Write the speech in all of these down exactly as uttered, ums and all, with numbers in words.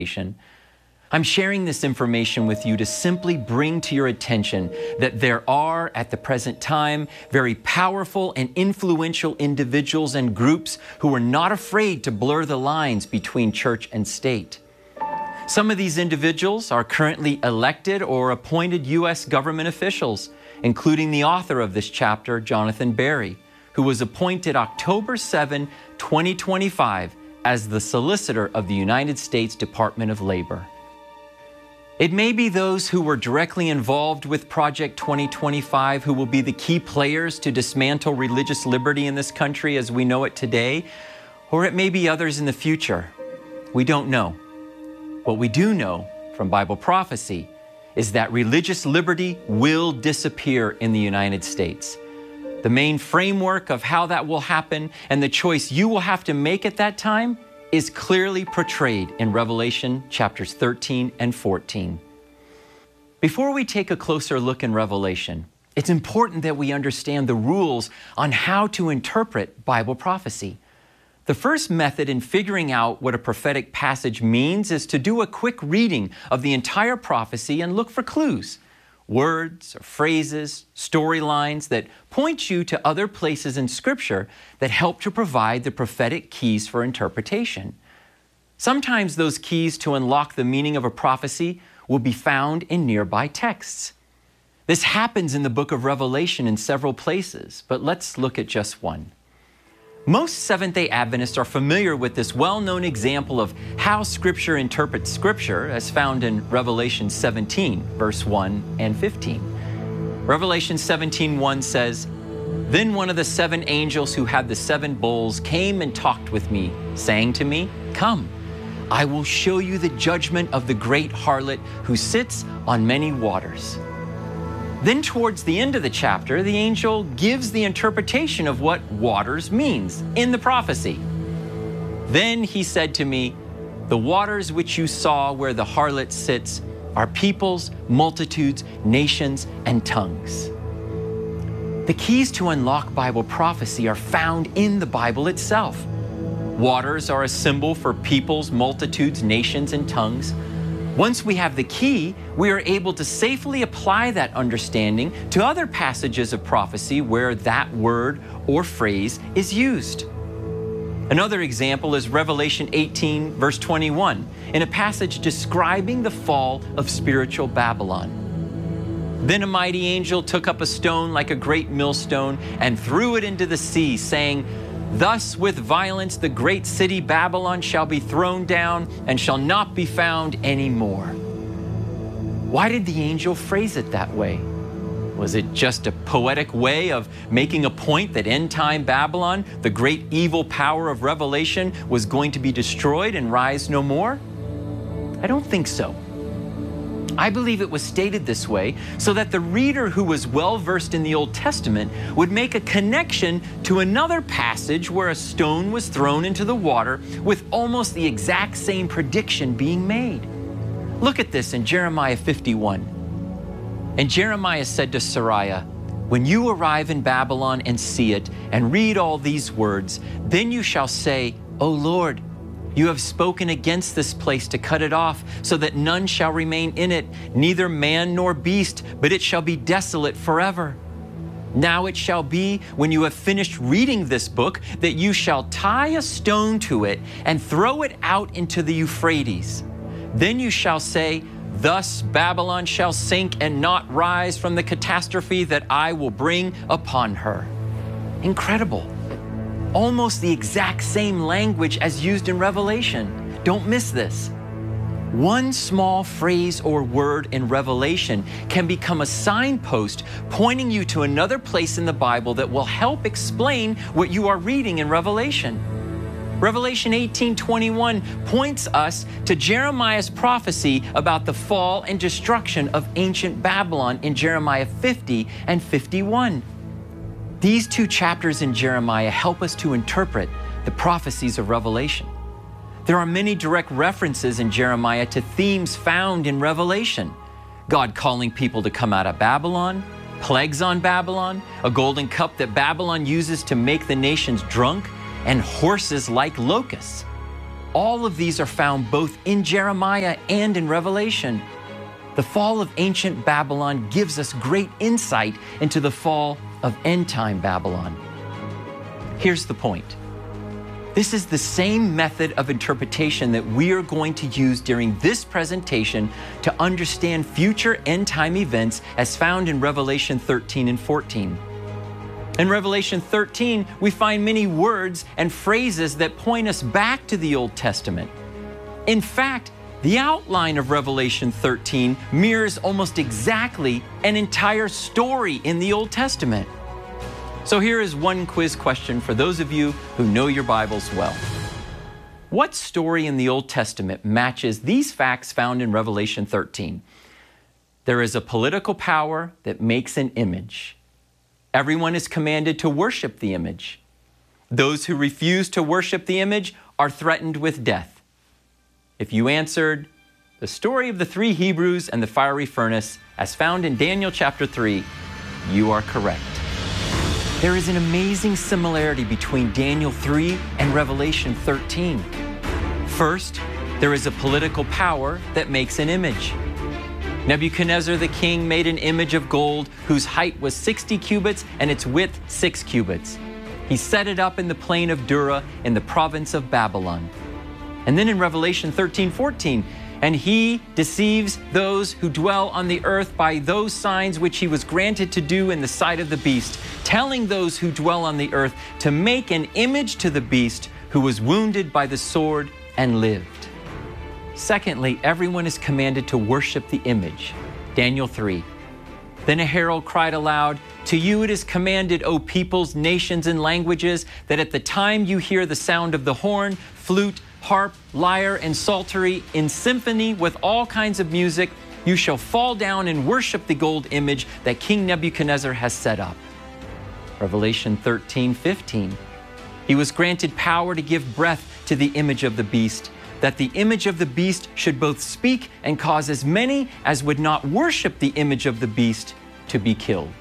I'm sharing this information with you to simply bring to your attention that there are, at the present time, very powerful and influential individuals and groups who are not afraid to blur the lines between church and state. Some of these individuals are currently elected or appointed U S government officials, including the author of this chapter, Jonathan Berry, who was appointed October seventh, twenty twenty-five, as the Solicitor of the United States Department of Labor. It may be those who were directly involved with Project twenty twenty-five who will be the key players to dismantle religious liberty in this country as we know it today, or it may be others in the future. We don't know. What we do know from Bible prophecy is that religious liberty will disappear in the United States. The main framework of how that will happen and the choice you will have to make at that time is clearly portrayed in Revelation chapters thirteen and fourteen. Before we take a closer look in Revelation, it's important that we understand the rules on how to interpret Bible prophecy. The first method in figuring out what a prophetic passage means is to do a quick reading of the entire prophecy and look for clues, words or phrases, storylines that point you to other places in Scripture that help to provide the prophetic keys for interpretation. Sometimes those keys to unlock the meaning of a prophecy will be found in nearby texts. This happens in the book of Revelation in several places, but let's look at just one. Most Seventh-day Adventists are familiar with this well-known example of how Scripture interprets Scripture as found in Revelation seventeen, verse one and fifteen. Revelation seventeen one says, "Then one of the seven angels who had the seven bowls came and talked with me, saying to me, 'Come, I will show you the judgment of the great harlot who sits on many waters.'" Then towards the end of the chapter, the angel gives the interpretation of what waters means in the prophecy. "Then he said to me, 'The waters which you saw where the harlot sits are peoples, multitudes, nations, and tongues.'" The keys to unlock Bible prophecy are found in the Bible itself. Waters are a symbol for peoples, multitudes, nations, and tongues. Once we have the key, we are able to safely apply that understanding to other passages of prophecy where that word or phrase is used. Another example is Revelation eighteen, verse twenty-one, in a passage describing the fall of spiritual Babylon. "Then a mighty angel took up a stone like a great millstone and threw it into the sea, saying, 'Thus with violence the great city Babylon shall be thrown down and shall not be found any more.'" Why did the angel phrase it that way? Was it just a poetic way of making a point that end-time Babylon, the great evil power of Revelation, was going to be destroyed and rise no more? I don't think so. I believe it was stated this way so that the reader who was well-versed in the Old Testament would make a connection to another passage where a stone was thrown into the water with almost the exact same prediction being made. Look at this in Jeremiah fifty-one. "And Jeremiah said to Sariah, 'When you arrive in Babylon and see it and read all these words, then you shall say, O Lord, you have spoken against this place to cut it off, so that none shall remain in it, neither man nor beast, but it shall be desolate forever. Now it shall be, when you have finished reading this book, that you shall tie a stone to it and throw it out into the Euphrates. Then you shall say, Thus Babylon shall sink and not rise from the catastrophe that I will bring upon her.'" Incredible. Almost the exact same language as used in Revelation. Don't miss this. One small phrase or word in Revelation can become a signpost pointing you to another place in the Bible that will help explain what you are reading in Revelation. Revelation eighteen twenty-one points us to Jeremiah's prophecy about the fall and destruction of ancient Babylon in Jeremiah fifty and fifty-one. These two chapters in Jeremiah help us to interpret the prophecies of Revelation. There are many direct references in Jeremiah to themes found in Revelation. God calling people to come out of Babylon, plagues on Babylon, a golden cup that Babylon uses to make the nations drunk, and horses like locusts. All of these are found both in Jeremiah and in Revelation. The fall of ancient Babylon gives us great insight into the fall of end-time Babylon. Here's the point. This is the same method of interpretation that we are going to use during this presentation to understand future end-time events as found in Revelation thirteen and fourteen. In Revelation thirteen, we find many words and phrases that point us back to the Old Testament. In fact, the outline of Revelation thirteen mirrors almost exactly an entire story in the Old Testament. So here is one quiz question for those of you who know your Bibles well. What story in the Old Testament matches these facts found in Revelation thirteen? There is a political power that makes an image. Everyone is commanded to worship the image. Those who refuse to worship the image are threatened with death. If you answered the story of the three Hebrews and the fiery furnace as found in Daniel chapter three, you are correct. There is an amazing similarity between Daniel three and Revelation thirteen. First, there is a political power that makes an image. Nebuchadnezzar the king made an image of gold whose height was sixty cubits and its width six cubits. He set it up in the plain of Dura in the province of Babylon. And then in Revelation thirteen fourteen, and he deceives those who dwell on the earth by those signs which he was granted to do in the sight of the beast, telling those who dwell on the earth to make an image to the beast who was wounded by the sword and lived. Secondly, everyone is commanded to worship the image. Daniel three. Then a herald cried aloud, "To you it is commanded, O peoples, nations, and languages, that at the time you hear the sound of the horn, flute, harp, lyre, and psaltery in symphony with all kinds of music, you shall fall down and worship the gold image that King Nebuchadnezzar has set up." Revelation thirteen fifteen. He was granted power to give breath to the image of the beast, that the image of the beast should both speak and cause as many as would not worship the image of the beast to be killed.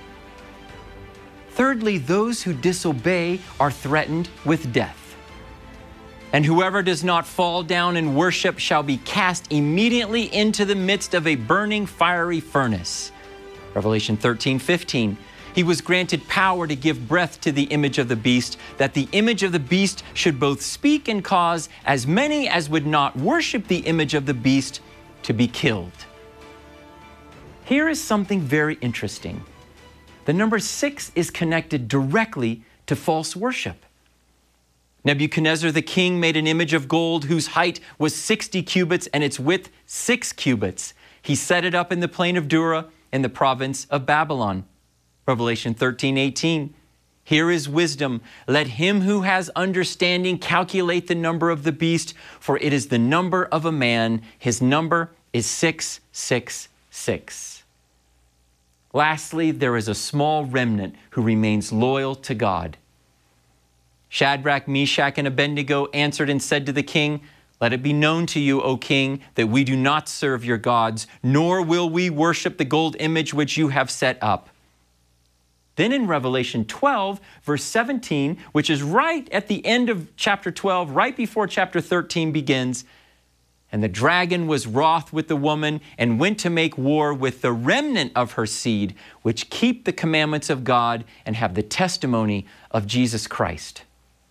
Thirdly, those who disobey are threatened with death. And whoever does not fall down and worship shall be cast immediately into the midst of a burning fiery furnace. Revelation thirteen fifteen. He was granted power to give breath to the image of the beast, that the image of the beast should both speak and cause as many as would not worship the image of the beast to be killed. Here is something very interesting. The number six is connected directly to false worship. Nebuchadnezzar the king made an image of gold whose height was sixty cubits and its width six cubits. He set it up in the plain of Dura in the province of Babylon. Revelation thirteen eighteen. Here is wisdom. Let him who has understanding calculate the number of the beast, for it is the number of a man. His number is six six six. Lastly, there is a small remnant who remains loyal to God. Shadrach, Meshach, and Abednego answered and said to the king, "Let it be known to you, O king, that we do not serve your gods, nor will we worship the gold image which you have set up." Then in Revelation twelve, verse seventeen, which is right at the end of chapter twelve, right before chapter thirteen begins, "And the dragon was wroth with the woman and went to make war with the remnant of her seed, which keep the commandments of God and have the testimony of Jesus Christ."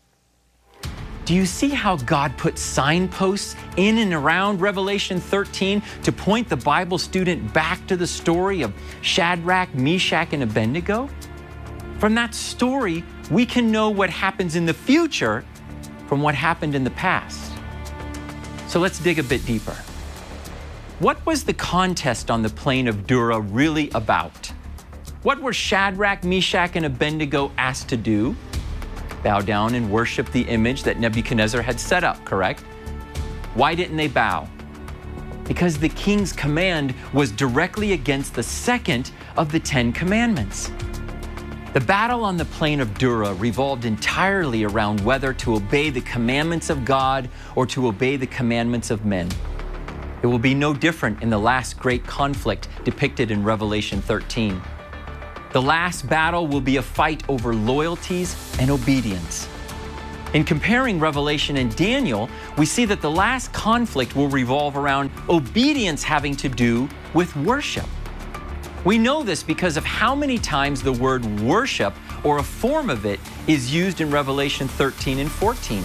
Do you see how God put signposts in and around Revelation thirteen to point the Bible student back to the story of Shadrach, Meshach, and Abednego? From that story, we can know what happens in the future from what happened in the past. So let's dig a bit deeper. What was the contest on the plain of Dura really about? What were Shadrach, Meshach, and Abednego asked to do? Bow down and worship the image that Nebuchadnezzar had set up, correct? Why didn't they bow? Because the king's command was directly against the second of the Ten Commandments. The battle on the plain of Dura revolved entirely around whether to obey the commandments of God or to obey the commandments of men. It will be no different in the last great conflict depicted in Revelation thirteen. The last battle will be a fight over loyalties and obedience. In comparing Revelation and Daniel, we see that the last conflict will revolve around obedience having to do with worship. We know this because of how many times the word worship, or a form of it, is used in Revelation thirteen and fourteen.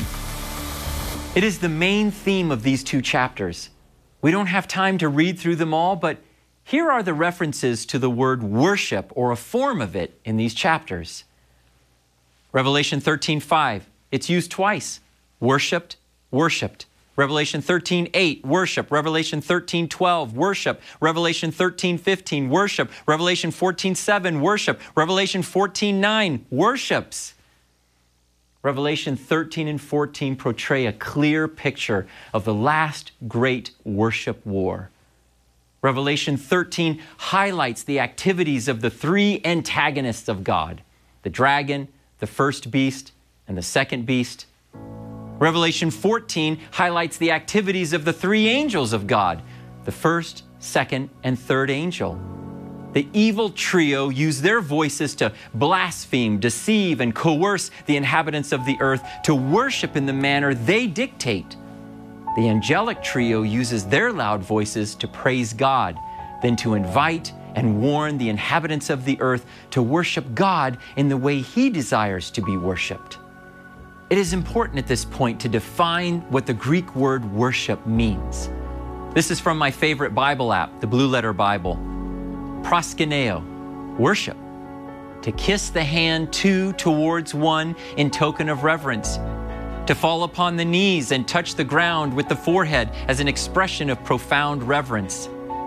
It is the main theme of these two chapters. We don't have time to read through them all, but here are the references to the word worship, or a form of it, in these chapters. Revelation thirteen five, it's used twice. Worshipped, worshipped. Revelation thirteen eight, worship. Revelation thirteen twelve, worship. Revelation thirteen fifteen, worship. Revelation fourteen seven, worship. Revelation fourteen nine, worships. Revelation thirteen and fourteen portray a clear picture of the last great worship war. Revelation thirteen highlights the activities of the three antagonists of God, the dragon, the first beast, and the second beast. Revelation fourteen highlights the activities of the three angels of God, the first, second, and third angel. The evil trio use their voices to blaspheme, deceive, and coerce the inhabitants of the earth to worship in the manner they dictate. The angelic trio uses their loud voices to praise God, then to invite and warn the inhabitants of the earth to worship God in the way He desires to be worshiped. It is important at this point to define what the Greek word worship means. This is from my favorite Bible app, the Blue Letter Bible. Proskuneo, worship. To kiss the hand two towards one in token of reverence. To fall upon the knees and touch the ground with the forehead as an expression of profound reverence.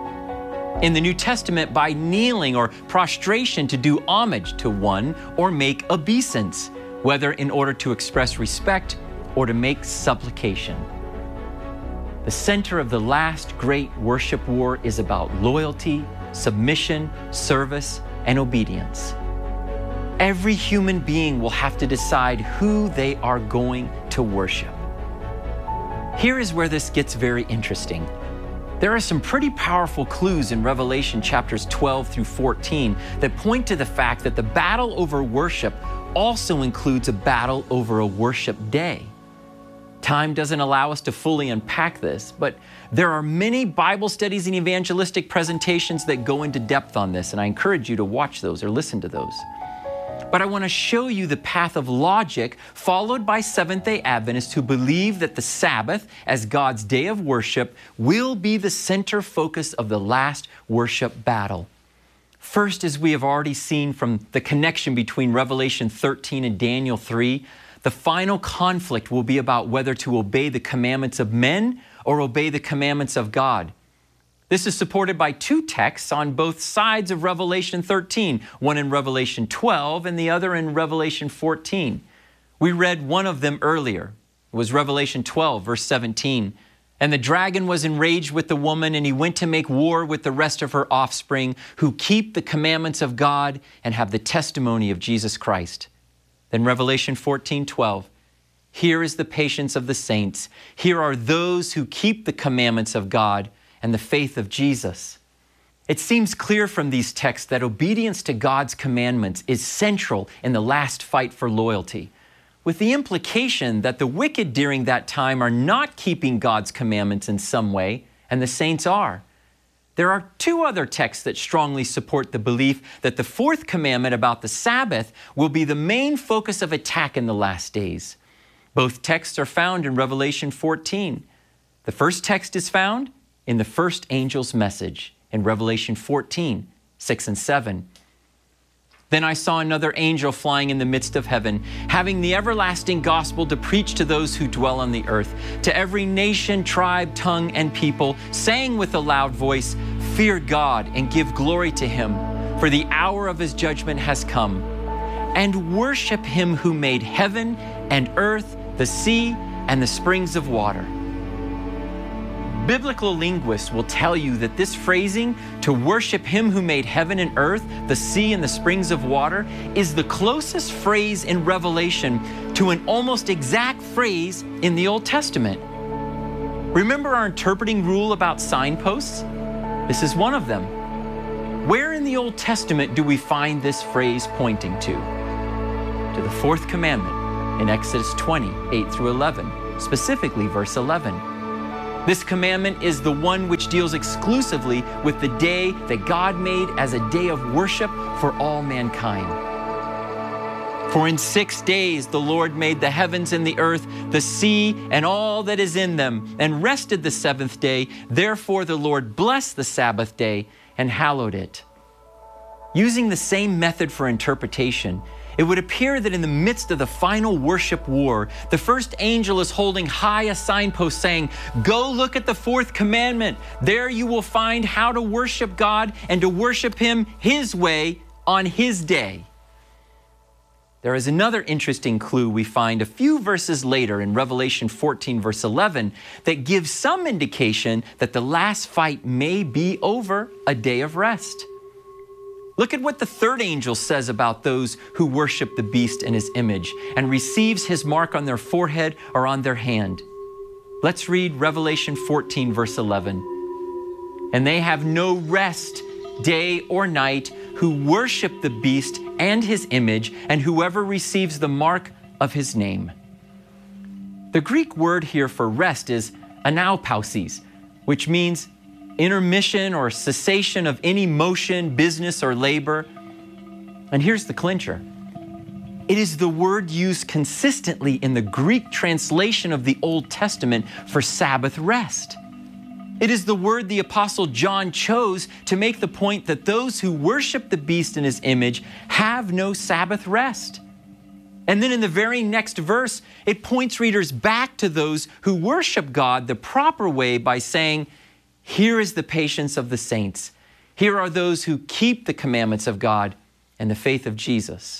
In the New Testament, by kneeling or prostration to do homage to one or make obeisance, whether in order to express respect or to make supplication. The center of the last great worship war is about loyalty, submission, service, and obedience. Every human being will have to decide who they are going to worship. Here is where this gets very interesting. There are some pretty powerful clues in Revelation chapters twelve through fourteen that point to the fact that the battle over worship also includes a battle over a worship day. Time doesn't allow us to fully unpack this, but there are many Bible studies and evangelistic presentations that go into depth on this, and I encourage you to watch those or listen to those. But I want to show you the path of logic followed by Seventh-day Adventists who believe that the Sabbath, as God's day of worship, will be the center focus of the last worship battle. First, as we have already seen from the connection between Revelation thirteen and Daniel three, the final conflict will be about whether to obey the commandments of men or obey the commandments of God. This is supported by two texts on both sides of Revelation thirteen, one in Revelation twelve and the other in Revelation fourteen. We read one of them earlier. It was Revelation twelve, verse seventeen. And the dragon was enraged with the woman, and he went to make war with the rest of her offspring, who keep the commandments of God and have the testimony of Jesus Christ. Then Revelation fourteen twelve. Here is the patience of the saints. Here are those who keep the commandments of God and the faith of Jesus. It seems clear from these texts that obedience to God's commandments is central in the last fight for loyalty, with the implication that the wicked during that time are not keeping God's commandments in some way, and the saints are. There are two other texts that strongly support the belief that the fourth commandment about the Sabbath will be the main focus of attack in the last days. Both texts are found in Revelation fourteen. The first text is found in the first angel's message in Revelation fourteen, six and seven. Then I saw another angel flying in the midst of heaven, having the everlasting gospel to preach to those who dwell on the earth, to every nation, tribe, tongue, and people, saying with a loud voice, "Fear God and give glory to Him, for the hour of His judgment has come. And worship Him who made heaven and earth, the sea, and the springs of water." Biblical linguists will tell you that this phrasing, to worship Him who made heaven and earth, the sea, and the springs of water, is the closest phrase in Revelation to an almost exact phrase in the Old Testament. Remember our interpreting rule about signposts? This is one of them. Where in the Old Testament do we find this phrase pointing to? To the fourth commandment, in Exodus twenty, eight through eleven, specifically verse eleven. This commandment is the one which deals exclusively with the day that God made as a day of worship for all mankind. For in six days the Lord made the heavens and the earth, the sea, and all that is in them, and rested the seventh day. Therefore the Lord blessed the Sabbath day and hallowed it. Using the same method for interpretation, it would appear that in the midst of the final worship war, the first angel is holding high a signpost saying, "Go look at the fourth commandment. There you will find how to worship God and to worship Him His way on His day." There is another interesting clue we find a few verses later in Revelation fourteen, verse eleven, that gives some indication that the last fight may be over, a day of rest. Look at what the third angel says about those who worship the beast and his image and receives his mark on their forehead or on their hand. Let's read Revelation fourteen, verse eleven. "And they have no rest, day or night, who worship the beast and his image, and whoever receives the mark of his name." The Greek word here for rest is anapausis, which means intermission or cessation of any motion, business, or labor. And here's the clincher. It is the word used consistently in the Greek translation of the Old Testament for Sabbath rest. It is the word the Apostle John chose to make the point that those who worship the beast and his image have no Sabbath rest. And then in the very next verse, it points readers back to those who worship God the proper way by saying, "Here is the patience of the saints. Here are those who keep the commandments of God and the faith of Jesus."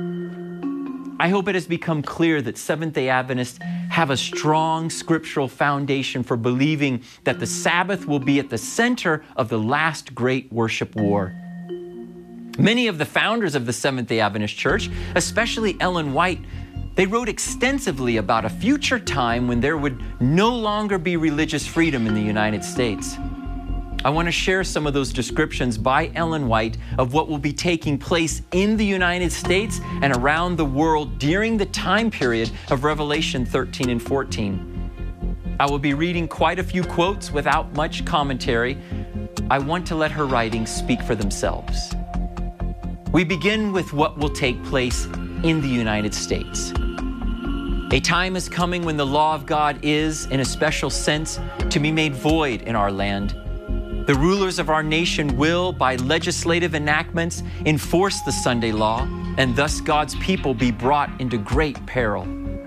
I hope it has become clear that Seventh-day Adventists have a strong scriptural foundation for believing that the Sabbath will be at the center of the last great worship war. Many of the founders of the Seventh-day Adventist Church, especially Ellen White, they wrote extensively about a future time when there would no longer be religious freedom in the United States. I want to share some of those descriptions by Ellen White of what will be taking place in the United States and around the world during the time period of Revelation thirteen and fourteen. I will be reading quite a few quotes without much commentary. I want to let her writings speak for themselves. We begin with what will take place in the United States. A time is coming when the law of God is, in a special sense, to be made void in our land. The rulers of our nation will, by legislative enactments, enforce the Sunday law, and thus God's people be brought into great peril.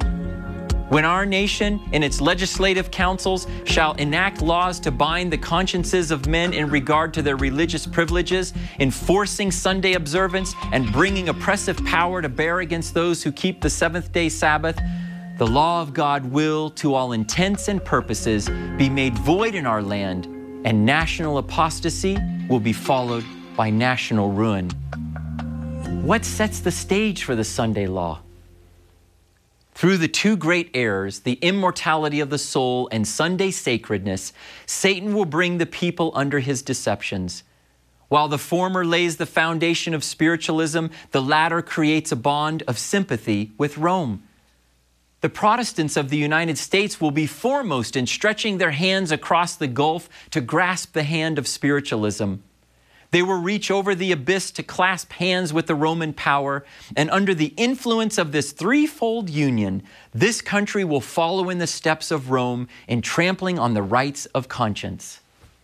When our nation, in its legislative councils, shall enact laws to bind the consciences of men in regard to their religious privileges, enforcing Sunday observance and bringing oppressive power to bear against those who keep the seventh-day Sabbath, the law of God will, to all intents and purposes, be made void in our land, and national apostasy will be followed by national ruin. What sets the stage for the Sunday law? Through the two great errors, the immortality of the soul and Sunday sacredness, Satan will bring the people under his deceptions. While the former lays the foundation of spiritualism, the latter creates a bond of sympathy with Rome. The Protestants of the United States will be foremost in stretching their hands across the gulf to grasp the hand of spiritualism. They will reach over the abyss to clasp hands with the Roman power, and under the influence of this threefold union, this country will follow in the steps of Rome in trampling on the rights of conscience.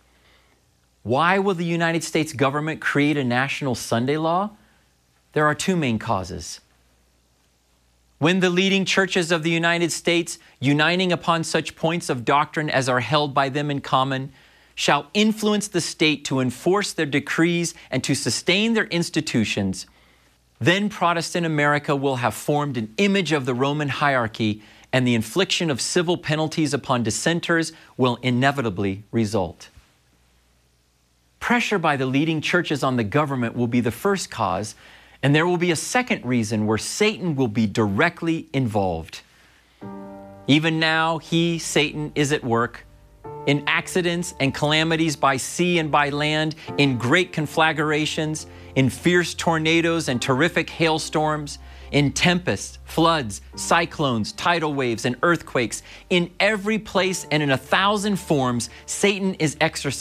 Why will the United States government create a national Sunday law? There are two main causes. When the leading churches of the United States, uniting upon such points of doctrine as are held by them in common, shall influence the state to enforce their decrees and to sustain their institutions, then Protestant America will have formed an image of the Roman hierarchy, and the infliction of civil penalties upon dissenters will inevitably result. Pressure by the leading churches on the government will be the first cause, and there will be a second reason where Satan will be directly involved. Even now, he, Satan, is at work in accidents and calamities by sea and by land, in great conflagrations, in fierce tornadoes and terrific hailstorms, In tempests, floods, cyclones, tidal waves, and earthquakes, in every place and in a thousand forms, Satan is exercising